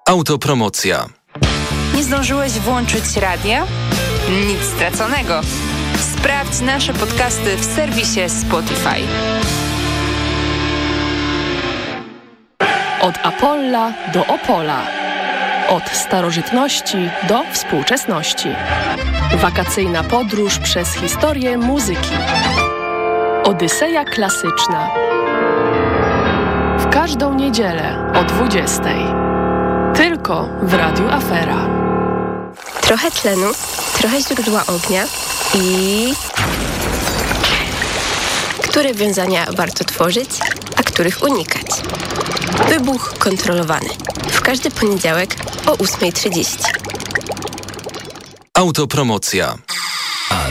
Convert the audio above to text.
Autopromocja. Nie zdążyłeś włączyć radia? Nic straconego. Sprawdź nasze podcasty w serwisie Spotify. Od Apolla do Opola. Od starożytności do współczesności. Wakacyjna podróż przez historię muzyki. Odyseja klasyczna. W każdą niedzielę o 20:00. Tylko w Radiu Afera. Trochę tlenu, trochę źródła ognia i... Które wiązania warto tworzyć, a których unikać? Wybuch kontrolowany. W każdy poniedziałek o 8:30. Autopromocja.